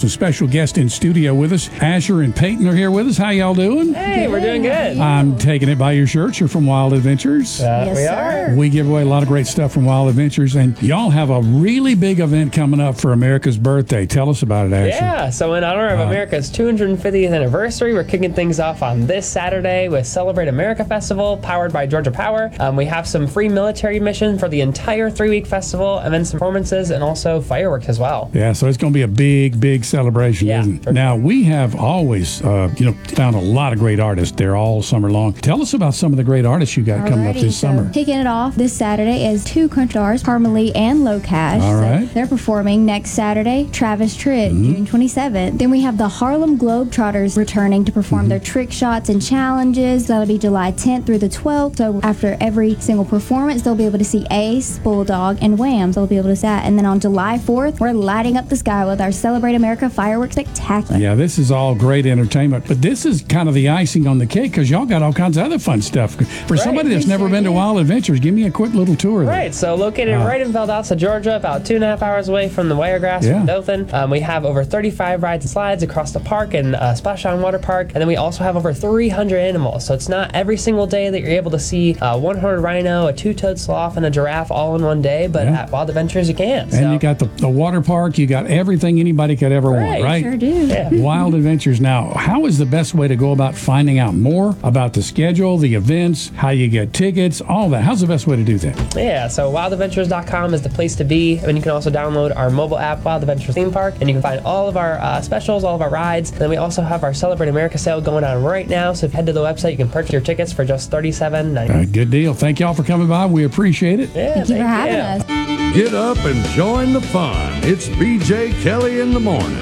some special guests in studio with us. Asher and Peyton are here with us. How y'all doing? Hey, we're doing good. I'm taking it by your shirts. You're from Wild Adventures. Yes, we are. We give away a lot of great stuff from Wild Adventures, and y'all have a really big event coming up for America's birthday. Tell us about it, Asher. Yeah, so in honor of America's 250th anniversary, we're kicking things off on this Saturday with Celebrate America Festival, powered by Georgia Power. We have some free military mission for the entire 3-week festival, and then some performances and also fireworks as well. Yeah, so it's going to be a big, big celebration, isn't it? Now, we have always, found a lot of great artists there all summer long. Tell us about some of the great artists you got coming up this summer. Kicking it off this Saturday is 2 country stars, Harmony and Low Cash. All right. So they're performing next Saturday. Travis Tritt, June 27th. Then we have the Harlem Globetrotters returning to perform their trick shots and challenges. That'll be July 10th through the 12th. So after every single performance, they'll be able to see Ace, Bulldog, and Wham. So they'll be able to see that. And then on July 4th, we're lighting up the sky with our Celebrate America Fireworks Spectacular. Yeah, this is all great entertainment, but this is kind of the icing on the cake because y'all got all kinds of other fun stuff. For somebody that's never been to Wild Adventures, give me a quick little tour there. Right, so located right in Valdosta, Georgia, about 2.5 hours away from the Wiregrass from Dothan. We have over 35 rides and slides across the park and Splashdown Water Park, and then we also have over 300 animals. So it's not every single day that you're able to see a one-horned rhino, a two-toed sloth, and a giraffe all in one day, but at Wild Adventures you can. And you got the water park, you got everything anybody could ever want, right? Sure do. Yeah. Wild Adventures. Now, how is the best way to go about finding out more about the schedule, the events, how you get tickets, all that? How's the best way to do that? Yeah, so wildadventures.com is the place to be. And you can also download our mobile app, Wild Adventures Theme Park, and you can find all of our specials, all of our rides. And then we also have our Celebrate America sale going on right now. So if you head to the website, you can purchase your tickets for just $37.90. Good deal. Thank y'all for coming by. We appreciate it. Yeah, Thank you for having us. Get up and join the fun. It's BJ Kelly in the morning.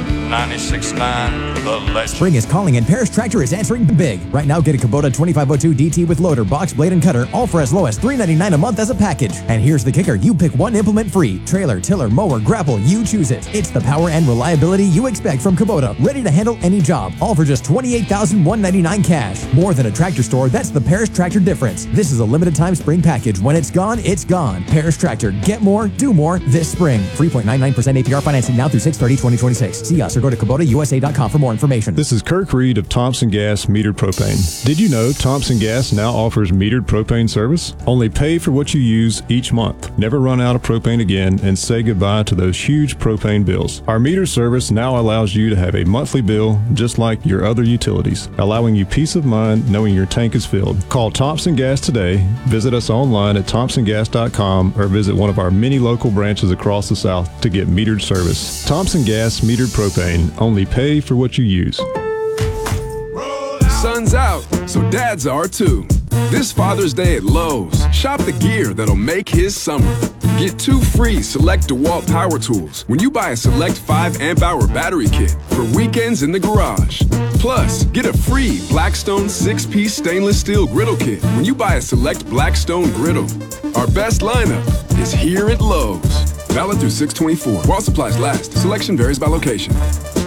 96.9 The Legend. Spring is calling and Paris Tractor is answering big. Right now, get a Kubota 2502 DT with loader, box, blade, and cutter, all for as low as $399 a month as a package. And here's the kicker. You pick one implement free. Trailer, tiller, mower, grapple, you choose it. It's the power and reliability you expect from Kubota. Ready to handle any job. All for just $28,199 cash. More than a tractor store, that's the Paris Tractor difference. This is a limited time spring package. When it's gone, it's gone. Paris Tractor. Get more, do more this spring. 3.99% APR financing now through 6/30/2026. See us or go to KubotaUSA.com for more information. This is Kirk Reed of Thompson Gas Metered Propane. Did you know Thompson Gas now offers metered propane service? Only pay for what you use each month. Never run out of propane again and say goodbye to those huge propane bills. Our meter service now allows you to have a monthly bill just like your other utilities, allowing you peace of mind knowing your tank is filled. Call Thompson Gas today. Visit us online at thompsongas.com or visit one of our many local branches across the South to get metered service. Thompson Gas Metered Propane. Only pay for what you use. Sun's out, so dads are too. This Father's Day at Lowe's, shop the gear that'll make his summer. Get 2 free Select DeWalt power tools when you buy a Select 5 amp hour battery kit for weekends in the garage. Plus, get a free Blackstone 6-piece stainless steel griddle kit when you buy a Select Blackstone griddle. Our best lineup is here at Lowe's. Valid through 6/24. While supplies last. Selection varies by location.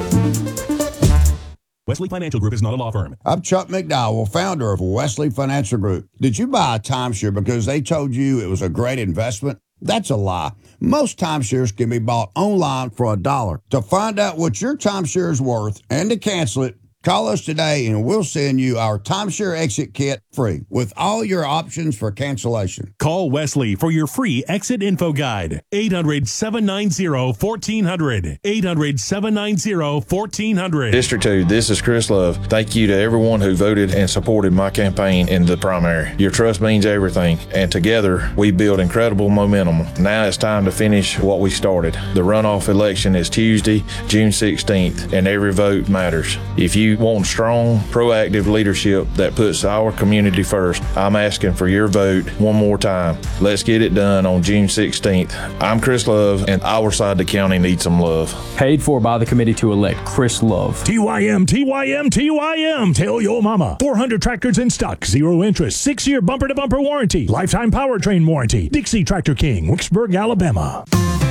Wesley Financial Group is not a law firm. I'm Chuck McDowell, founder of Wesley Financial Group. Did you buy a timeshare because they told you it was a great investment? That's a lie. Most timeshares can be bought online for $1. To find out what your timeshare is worth and to cancel it, call us today and we'll send you our timeshare exit kit free with all your options for cancellation. Call Wesley for your free exit info guide. 800-790-1400. 800-790-1400. District 2, this is Chris Love. Thank you to everyone who voted and supported my campaign in the primary. Your trust means everything, and together we build incredible momentum. Now it's time to finish what we started. The runoff election is Tuesday, June 16th, and every vote matters. If you want strong, proactive leadership that puts our community first, I'm asking for your vote one more time. Let's get it done on June 16th. I'm Chris Love, and our side of the county needs some love. Paid for by the committee to elect Chris Love. TYM, TYM, TYM. Tell your mama. 400 tractors in stock, 0 interest, 6-year bumper-to-bumper warranty, lifetime powertrain warranty. Dixie Tractor King, Wicksburg, Alabama.